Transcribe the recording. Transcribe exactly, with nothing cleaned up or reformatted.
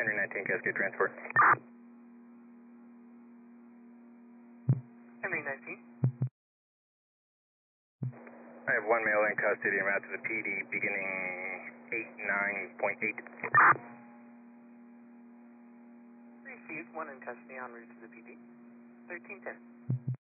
Henry nineteen Cascade Transport. Henry nineteen. I have one male in custody and route to the P D beginning eight nine point eight. Received, one in custody en route to the P D. thirteen ten.